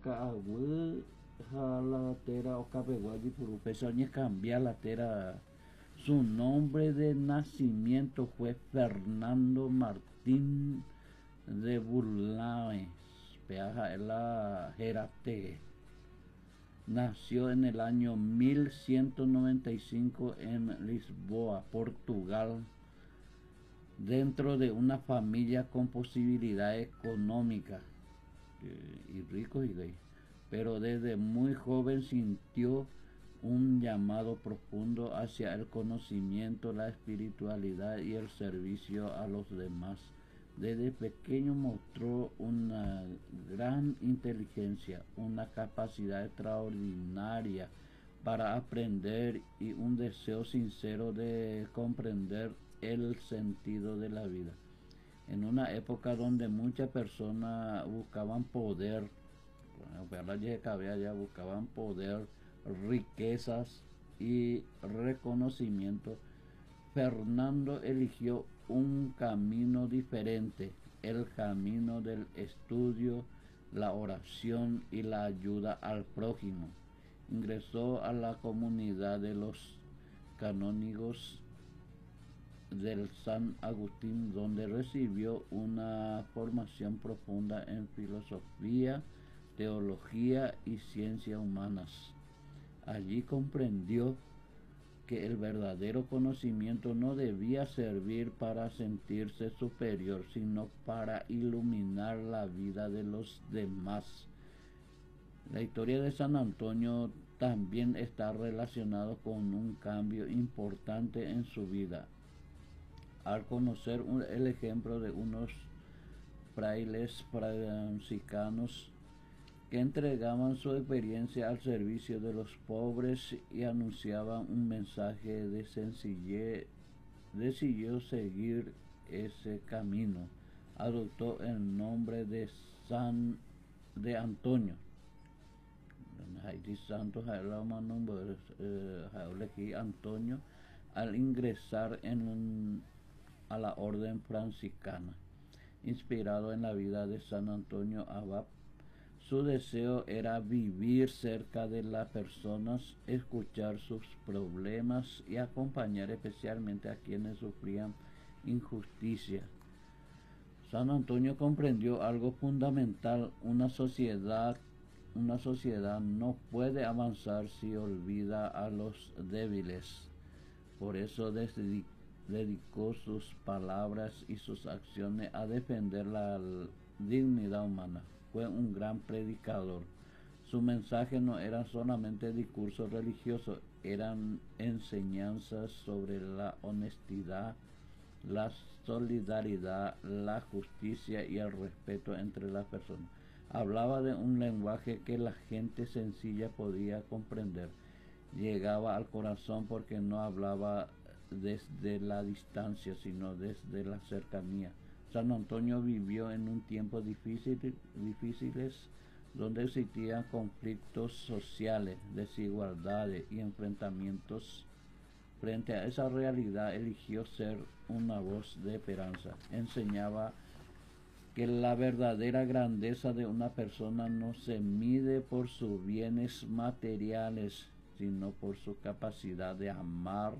ka'aguy ha la tera okapeguayi puru pesoñe cambia la tera. Su nombre de nacimiento fue Fernando Martín de Bulanes, peaja la Gerate. Nació en el año 1195 en Lisboa, Portugal, dentro de una familia con posibilidad económica y rico y gay, pero desde muy joven sintió un llamado profundo hacia el conocimiento, la espiritualidad y el servicio a los demás. Desde pequeño mostró una gran inteligencia, una capacidad extraordinaria para aprender y un deseo sincero de comprender el sentido de la vida. En una época donde muchas personas buscaban poder, buscaban poder, riquezas y reconocimiento, Fernando eligió un camino diferente, el camino del estudio, la oración y la ayuda al prójimo. Ingresó a la comunidad de los canónigos del San Agustín, donde recibió una formación profunda en filosofía, teología y ciencias humanas. Allí comprendió que el verdadero conocimiento no debía servir para sentirse superior, sino para iluminar la vida de los demás. La historia de San Antonio también está relacionada con un cambio importante en su vida. Al conocer el ejemplo de unos frailes franciscanos que entregaban su experiencia al servicio de los pobres y anunciaban un mensaje de sencillez, decidió seguir ese camino. Adoptó el nombre de Antonio. Antonio al ingresar a la orden franciscana. Inspirado en la vida de San Antonio Abad, su deseo era vivir cerca de las personas, escuchar sus problemas y acompañar especialmente a quienes sufrían injusticia. San Antonio comprendió algo fundamental: una sociedad no puede avanzar si olvida a los débiles. Por eso dedicó sus palabras y sus acciones a defender la dignidad humana. Fue un gran predicador. Su mensaje no eran solamente discursos religiosos, eran enseñanzas sobre la honestidad, la solidaridad, la justicia y el respeto entre las personas. Hablaba de un lenguaje que la gente sencilla podía comprender. Llegaba al corazón porque no hablaba desde la distancia, sino desde la cercanía. San Antonio vivió en un tiempo difíciles, donde existían conflictos sociales, desigualdades y enfrentamientos. Frente a esa realidad eligió ser una voz de esperanza. Enseñaba que la verdadera grandeza de una persona no se mide por sus bienes materiales, sino por su capacidad de amar,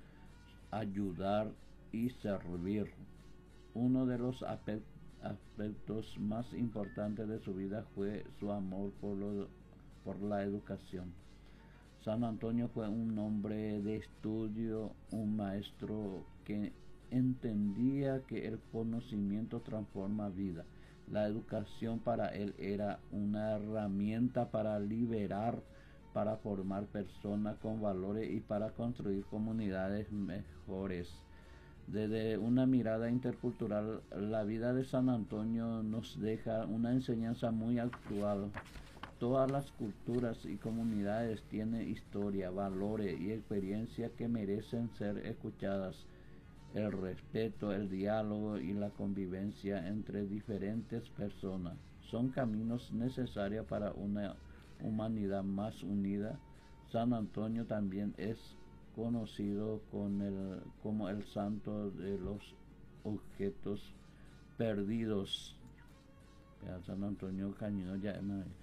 ayudar y servir. Uno de los aspectos más importantes de su vida fue su amor por la educación. San Antonio fue un hombre de estudio, un maestro que entendía que el conocimiento transforma vida. La educación para él era una herramienta para liberar, para formar personas con valores y para construir comunidades mejores. Desde una mirada intercultural, la vida de San Antonio nos deja una enseñanza muy actual. Todas las culturas y comunidades tienen historia, valores y experiencias que merecen ser escuchadas. El respeto, el diálogo y la convivencia entre diferentes personas son caminos necesarios para una humanidad más unida. San Antonio también es conocido como el santo de los objetos perdidos. San Antonio Cañino ya